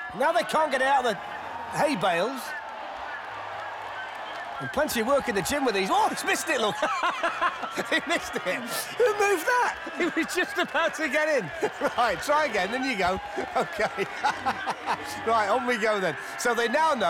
Now they can't get out of the hay bales. And plenty of work in the gym with these. Oh, he's missed it, look. He missed it. Who moved that? He was just about to get in. Right, try again, then you go. OK. Right, on we go then. So they now know